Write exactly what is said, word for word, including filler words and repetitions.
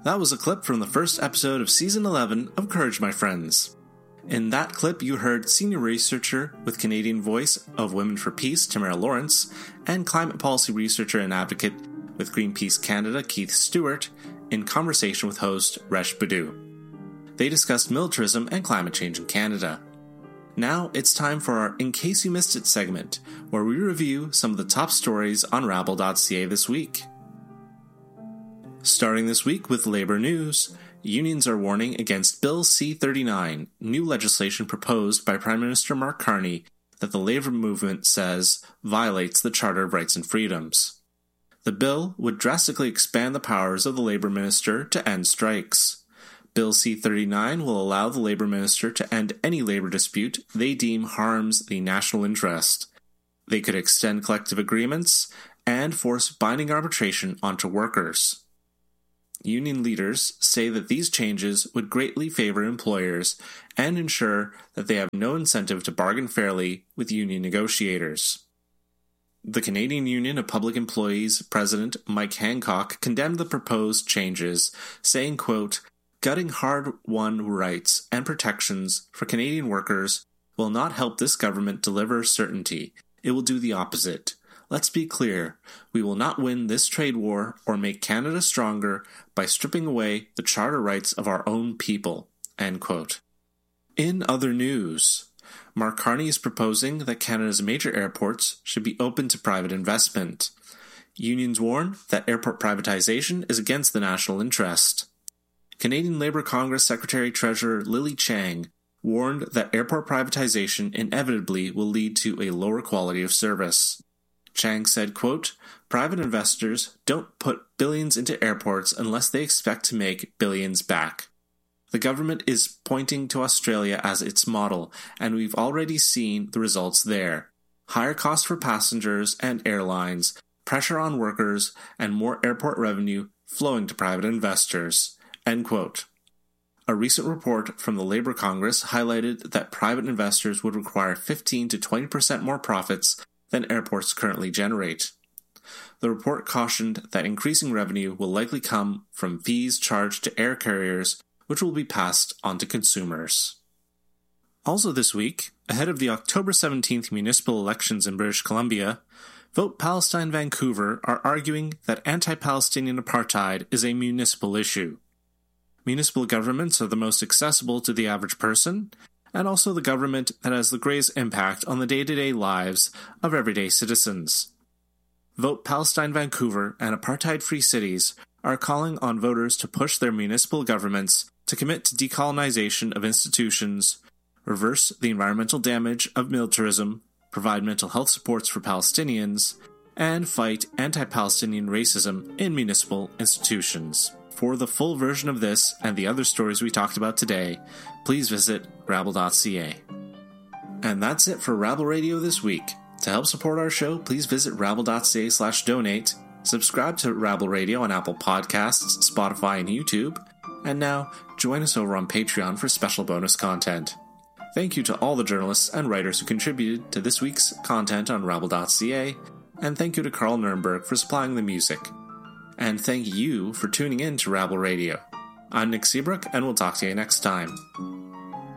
That was a clip from the first episode of Season eleven of Courage, My Friends. In that clip, you heard senior researcher with Canadian Voice of Women for Peace, Tamara Lawrence, and climate policy researcher and advocate with Greenpeace Canada, Keith Stewart, in conversation with host Resh Badu. They discussed militarism and climate change in Canada. Now it's time for our In Case You Missed It segment, where we review some of the top stories on rabble dot c a this week. Starting this week with labor news, unions are warning against Bill C thirty-nine, new legislation proposed by Prime Minister Mark Carney that the labor movement says violates the Charter of Rights and Freedoms. The bill would drastically expand the powers of the Labour Minister to end strikes. Bill C thirty-nine will allow the Labour Minister to end any labour dispute they deem harms the national interest. They could extend collective agreements and force binding arbitration onto workers. Union leaders say that these changes would greatly favour employers and ensure that they have no incentive to bargain fairly with union negotiators. The Canadian Union of Public Employees President Mike Hancock condemned the proposed changes, saying, quote, "Gutting hard-won rights and protections for Canadian workers will not help this government deliver certainty. It will do the opposite. Let's be clear, we will not win this trade war or make Canada stronger by stripping away the charter rights of our own people." End quote. In other news, Mark Carney is proposing that Canada's major airports should be open to private investment. Unions warn that airport privatization is against the national interest. Canadian Labour Congress Secretary-Treasurer Lily Chang warned that airport privatization inevitably will lead to a lower quality of service. Chang said, quote, "Private investors don't put billions into airports unless they expect to make billions back. The government is pointing to Australia as its model, and we've already seen the results there. Higher costs for passengers and airlines, pressure on workers, and more airport revenue flowing to private investors." End quote. A recent report from the Labour Congress highlighted that private investors would require fifteen to twenty percent more profits than airports currently generate. The report cautioned that increasing revenue will likely come from fees charged to air carriers, which will be passed on to consumers. Also this week, ahead of the October seventeenth municipal elections in British Columbia, Vote Palestine Vancouver are arguing that anti-Palestinian apartheid is a municipal issue. Municipal governments are the most accessible to the average person, and also the government that has the greatest impact on the day-to-day lives of everyday citizens. Vote Palestine Vancouver and apartheid-free cities are calling on voters to push their municipal governments to commit to decolonization of institutions, reverse the environmental damage of militarism, provide mental health supports for Palestinians, and fight anti-Palestinian racism in municipal institutions. For the full version of this and the other stories we talked about today, please visit rabble dot c a. And that's it for Rabble Radio this week. To help support our show, please visit rabble dot c a slash donate, subscribe to Rabble Radio on Apple Podcasts, Spotify, and YouTube, and now join us over on Patreon for special bonus content. Thank you to all the journalists and writers who contributed to this week's content on rabble dot c a, and thank you to Carl Nurnberg for supplying the music. And thank you for tuning in to Rabble Radio. I'm Nick Seabrook, and we'll talk to you next time.